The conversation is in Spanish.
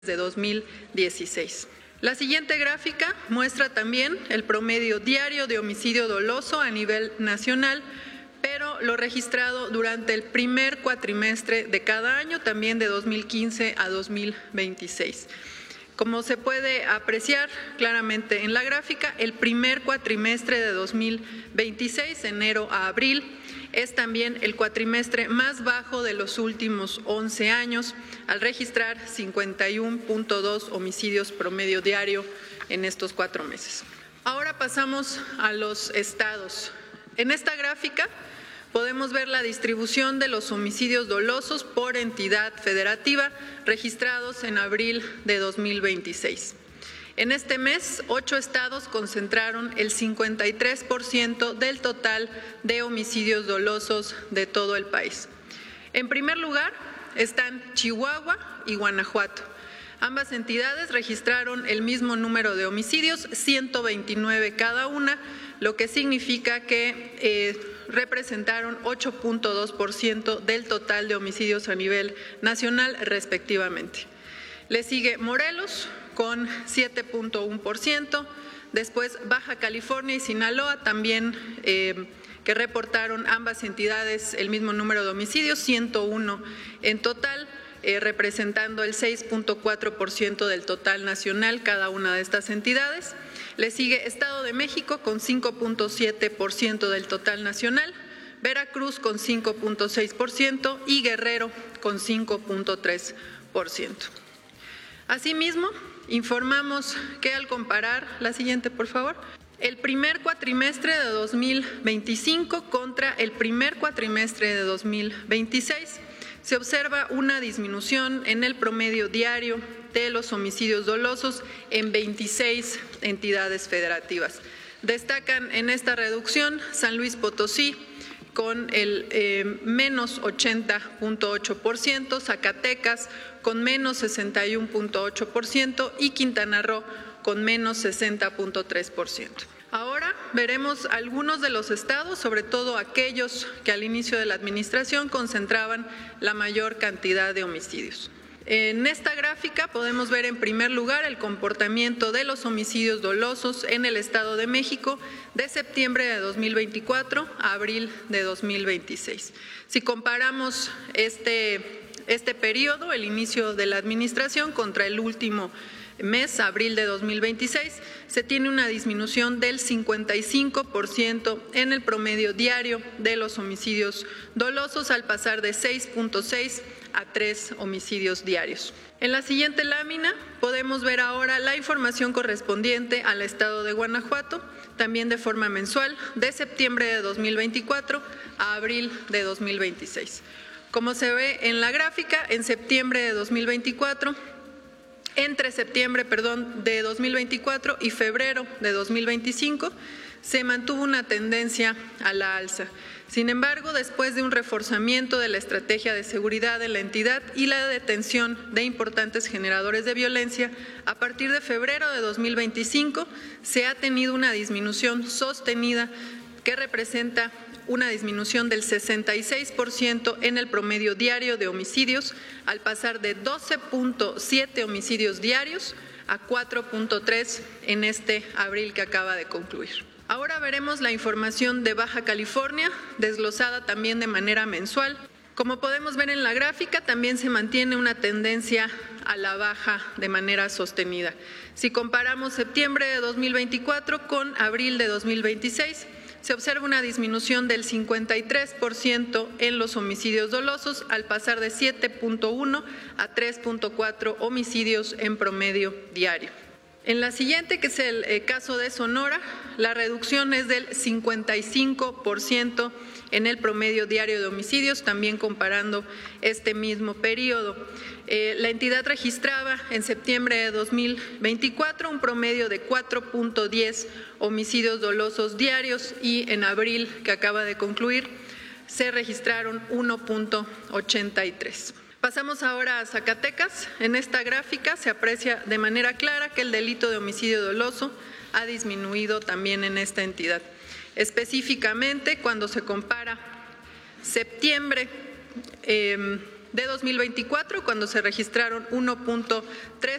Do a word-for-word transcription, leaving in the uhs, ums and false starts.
de dos mil dieciséis. La siguiente gráfica muestra también el promedio diario de homicidio doloso a nivel nacional, pero lo registrado durante el primer cuatrimestre de cada año, también de dos mil quince a dos mil veintiséis. Como se puede apreciar claramente en la gráfica, el primer cuatrimestre de dos mil veintiséis, enero a abril, es también el cuatrimestre más bajo de los últimos once años, al registrar cincuenta y uno punto dos homicidios promedio diario en estos cuatro meses. Ahora pasamos a los estados. En esta gráfica podemos ver la distribución de los homicidios dolosos por entidad federativa registrados en abril de dos mil veintiséis. En este mes, ocho estados concentraron el cincuenta y tres por ciento del total de homicidios dolosos de todo el país. En primer lugar están Chihuahua y Guanajuato. Ambas entidades registraron el mismo número de homicidios, ciento veintinueve cada una, lo que significa que eh, representaron ocho punto dos por ciento del total de homicidios a nivel nacional respectivamente. Le sigue Morelos con siete punto uno por ciento, después Baja California y Sinaloa también eh, que reportaron ambas entidades el mismo número de homicidios, ciento uno en total, eh, representando el seis punto cuatro por ciento del total nacional cada una de estas entidades. Le sigue Estado de México con cinco punto siete por ciento del total nacional, Veracruz con cinco punto seis por ciento y Guerrero con cinco punto tres por ciento. Asimismo, informamos que al comparar, la siguiente por favor, el primer cuatrimestre de dos mil veinticinco contra el primer cuatrimestre de dos mil veintiséis, se observa una disminución en el promedio diario de los homicidios dolosos en veintiséis entidades federativas. Destacan en esta reducción San Luis Potosí con el eh, menos ochenta punto ocho por ciento, Zacatecas con menos sesenta y uno punto ocho por ciento y Quintana Roo con menos sesenta punto tres por ciento. Ahora veremos algunos de los estados, sobre todo aquellos que al inicio de la administración concentraban la mayor cantidad de homicidios. En esta gráfica podemos ver en primer lugar el comportamiento de los homicidios dolosos en el Estado de México de septiembre de dos mil veinticuatro a abril de dos mil veintiséis. Si comparamos este, este periodo, el inicio de la administración contra el último mes, abril de dos mil veintiséis, se tiene una disminución del cincuenta y cinco por ciento en el promedio diario de los homicidios dolosos al pasar de seis punto seis a tres homicidios diarios. En la siguiente lámina podemos ver ahora la información correspondiente al estado de Guanajuato, también de forma mensual, de septiembre de dos mil veinticuatro a abril de dos mil veintiséis. Como se ve en la gráfica, en septiembre de dos mil veinticuatro, entre septiembre, perdón, de dos mil veinticuatro y febrero de dos mil veinticinco, se mantuvo una tendencia a la alza. Sin embargo, después de un reforzamiento de la estrategia de seguridad de la entidad y la detención de importantes generadores de violencia, a partir de febrero de dos mil veinticinco se ha tenido una disminución sostenida que representa una disminución del sesenta y seis por ciento en el promedio diario de homicidios, al pasar de doce punto siete homicidios diarios a cuatro punto tres en este abril que acaba de concluir. Ahora veremos la información de Baja California, desglosada también de manera mensual. Como podemos ver en la gráfica, también se mantiene una tendencia a la baja de manera sostenida. Si comparamos septiembre de dos mil veinticuatro con abril de dos mil veintiséis, se observa una disminución del cincuenta y tres por ciento en los homicidios dolosos, al pasar de siete punto uno a tres punto cuatro homicidios en promedio diario. En la siguiente, que es el eh, caso de Sonora, la reducción es del cincuenta y cinco por ciento en el promedio diario de homicidios, también comparando este mismo periodo. Eh, la entidad registraba en septiembre de dos mil veinticuatro un promedio de cuatro punto diez homicidios dolosos diarios y en abril, que acaba de concluir, se registraron uno punto ochenta y tres. Pasamos ahora a Zacatecas. En esta gráfica se aprecia de manera clara que el delito de homicidio doloso ha disminuido también en esta entidad. Específicamente, cuando se compara septiembre eh, de dos mil veinticuatro, cuando se registraron uno punto tres